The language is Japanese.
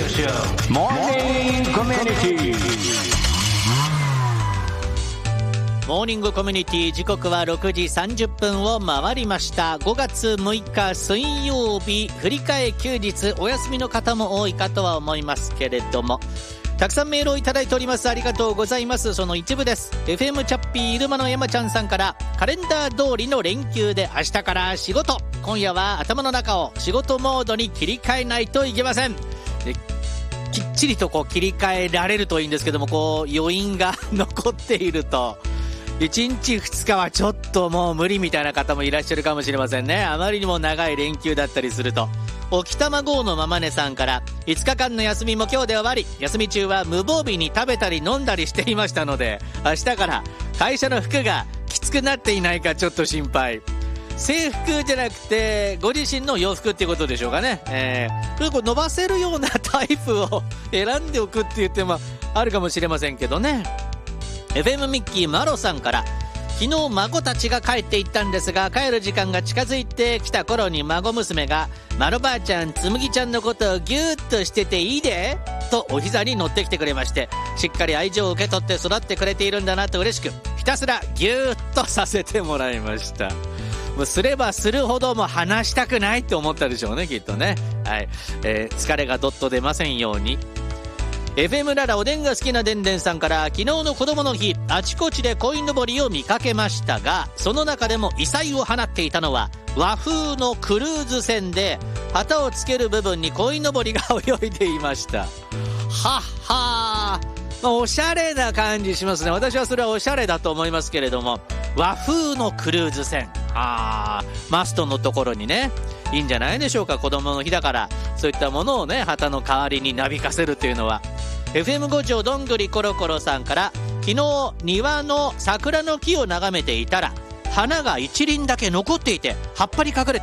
Morning Community。 モーニングコミュニティ、時刻は6時30分を回りました。5月6日水曜日、振り替え休日、お休みの方も多いかとは思いますけれども、たくさんメールをいただいております。ありがとうございます。その一部です。 FM チャッピー入間の山ちゃんさんから、カレンダー通りの連休で明日から仕事、今夜は頭の中を仕事モードに切り替えないといけません。できっちりと切り替えられるといいんですけども、余韻が残っていると1日2日はちょっともう無理みたいな方もいらっしゃるかもしれませんね。あまりにも長い連休だったりすると。沖玉号のままねさんから、5日間の休みも今日で終わり、休み中は無防備に食べたり飲んだりしていましたので、明日から会社の服がきつくなっていないかちょっと心配。制服じゃなくてご自身の洋服っていうことでしょうかね。伸ばせるようなタイプを選んでおくっていう手もあるかもしれませんけどね。FM ミッキーマロさんから、昨日孫たちが帰っていったんですが、帰る時間が近づいてきた頃に孫娘が、マロばあちゃんつむぎちゃんのことをギューッとしてていいでとお膝に乗ってきてくれまして、しっかり愛情を受け取って育ってくれているんだなと嬉しく、ひたすらギューッとさせてもらいました。もうすればするほどもう離したくないって思ったでしょうね、きっとね。はい、疲れがどっと出ませんように。FM ララおでんが好きなでんでんさんから、昨日の子供の日、あちこちで鯉のぼりを見かけましたが、その中でも異彩を放っていたのは和風のクルーズ船で、旗をつける部分に鯉のぼりが泳いでいました。はっはー、おしゃれな感じしますね。私はそれはおしゃれだと思いますけれども、和風のクルーズ船、マストのところにね、いいんじゃないでしょうか。子供の日だからそういったものをね、旗の代わりになびかせるっていうのは。 FM 五条どんぐりコロコロさんから、昨日庭の桜の木を眺めていたら、花が一輪だけ残っていて、葉っぱに隠れて